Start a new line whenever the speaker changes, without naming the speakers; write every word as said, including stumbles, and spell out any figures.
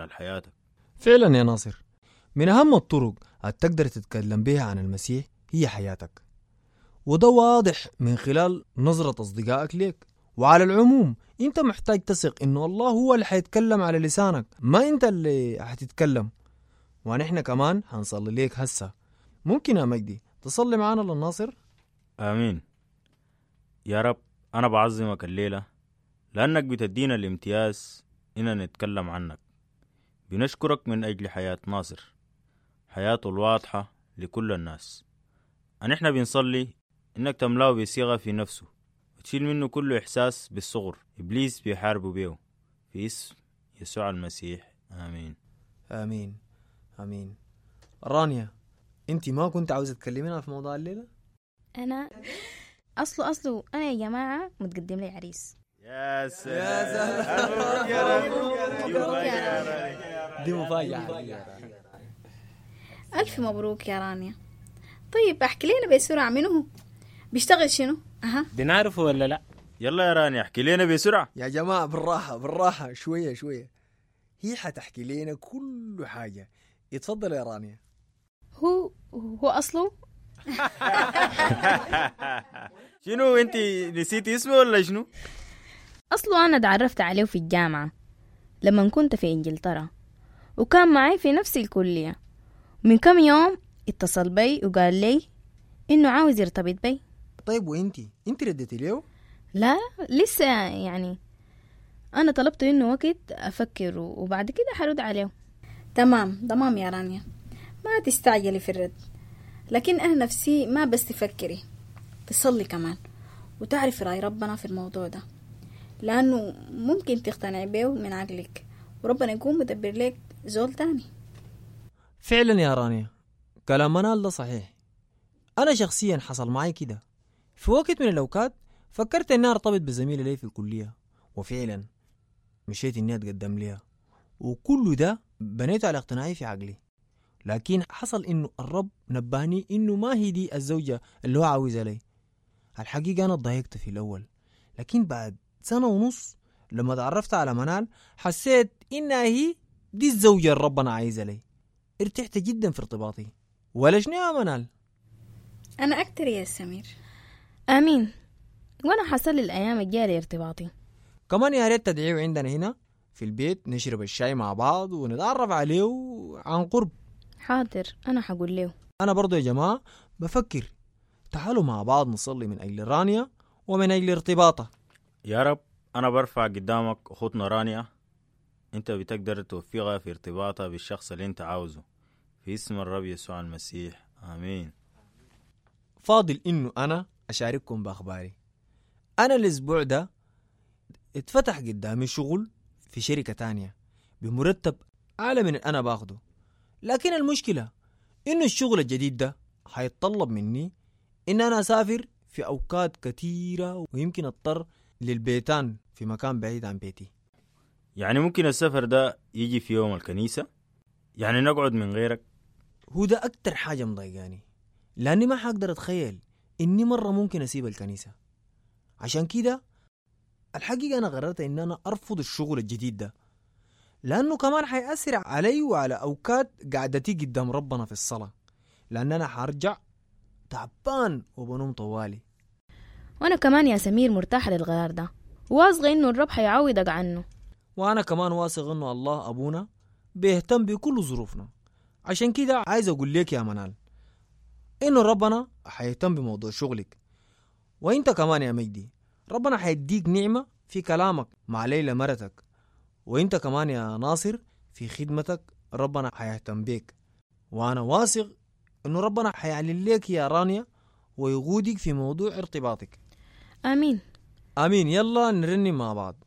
مجال حياتك.
فعلا يا ناصر، من أهم الطرق اللي تقدر تتكلم بها عن المسيح هي حياتك، وده واضح من خلال نظرة أصدقائك ليك. وعلى العموم انت محتاج تثق انه الله هو اللي حيتكلم على لسانك، ما انت اللي حتتكلم. ونحن كمان حنصلي ليك هسه. ممكن يا مجدي تصلي معنا للناصر؟
آمين. يا رب، أنا بعظمك الليلة لأنك بتدينا الامتياز إننا نتكلم عنك. بنشكرك من أجل حياة ناصر، حياته الواضحة لكل الناس. نحن بنصلي إنك تملاه بصيغة في نفسه وتشيل منه كل إحساس بالصغر إبليس بيحاربه بيه، في اسم يسوع المسيح. آمين.
آمين آمين. رانيا، انت ما كنت عاوزة تكلمينا في موضوع الليلة؟
أنا أصله أصله أنا يا جماعة متقدم لي عريس.
يا سلام، مبروك يا
رانيا. دي مفاجأة.
ألف مبروك يا رانيا. طيب احكي لنا بسرعة، منه هو؟ بيشتغل شنو؟ أها
بنعرفه ولا لا؟
يلا يا رانيا احكي لنا بسرعة.
يا جماعة بالراحة بالراحة، شوية شوية، هي حتحكي لنا كل حاجة. اتفضل يا رانيا.
هو هو أصله
شنو انت نسيتي اسمه ولا شنو؟
أصله أنا تعرفت عليه في الجامعة لما كنت في إنجلترا، وكان معي في نفس الكلية. من كم يوم اتصل بي وقال لي إنه عاوز يرتبط بي.
طيب وانتي انت ردتي له؟
لا لسه، يعني أنا طلبت إنه وقت أفكر وبعد كده حرد عليه. تمام تمام يا رانيا، ما تستعجلي في الرد، لكن أنا نفسي ما بس تفكري، تصلي كمان وتعرفي رأي ربنا في الموضوع ده، لأنه ممكن تقتنعي بيه من عقلك وربنا يكون مدبر لك زول تاني.
فعلا يا رانيا، كلام منال ده صحيح. أنا شخصيا حصل معي كده في وقت من الأوقات. فكرت إني أرتبط بزميلة لي في الكلية، وفعلا مشيت إني أتقدم لها، وكل ده بنيته على اقتناعي في عقلي. لكن حصل إنه الرب نبهني إنه ما هي دي الزوجة اللي هو عاوزها لي. الحقيقة أنا ضايقت في الأول، لكن بعد سنة ونص لما تعرفت على منال حسيت إنها هي دي الزوجة اللي ربنا عايزها لي. ارتحت جدا في ارتباطي. ولا شنو يا منال؟
أنا أكتر يا سمير. آمين. وأنا حصل الأيام الجاية ارتباطي.
كمان يا ريت تدعيو عندنا هنا في البيت، نشرب الشاي مع بعض ونتعرف عليه عن قرب.
حاضر، أنا حقول له.
أنا برضو يا جماعة بفكر تعالوا مع بعض نصلي من أجل رانيا ومن أجل ارتباطها.
يا رب، أنا برفع قدامك أخوتنا رانيا، أنت بتقدر توفقها في ارتباطها بالشخص اللي أنت عاوزه، في اسم الرب يسوع المسيح. آمين.
فاضل إنه أنا أشارككم بأخباري. أنا الأسبوع ده اتفتح قدامي شغل في شركة تانية بمرتب أعلى من أنا باخده، لكن المشكلة إنه الشغل الجديد ده هيتطلب مني إن أنا أسافر في أوقات كتيرة، ويمكن أضطر للبيتان في مكان بعيد عن بيتي.
يعني ممكن السفر ده يجي في يوم الكنيسة؟ يعني نقعد من غيرك؟
هو ده أكتر حاجة مضايقاني، لأني ما حقدر أتخيل إني مرة ممكن أسيب الكنيسة. عشان كده الحقيقة أنا قررت إن أنا أرفض الشغل الجديد ده، لأنه كمان حيأثر علي وعلى أوقات قعدتي قدام ربنا في الصلاة، لأن أنا حرجع تعبان وبنوم طوالي.
وأنا كمان يا سمير مرتاحة للغيار ده، واثقة إنه الرب حيعوضك عنه.
وأنا كمان واثق إنه الله أبونا بيهتم بكل ظروفنا. عشان كده عايز أقول لك يا منال إنه ربنا حيهتم بموضوع شغلك، وإنت كمان يا مجدي ربنا حيديك نعمة في كلامك مع ليلى مرتك، وإنت كمان يا ناصر في خدمتك ربنا حيهتم بيك. وأنا واثق إنه ربنا حيعلن لك يا رانيا ويغودك في موضوع ارتباطك.
آمين
آمين. يلا نرنم مع بعض.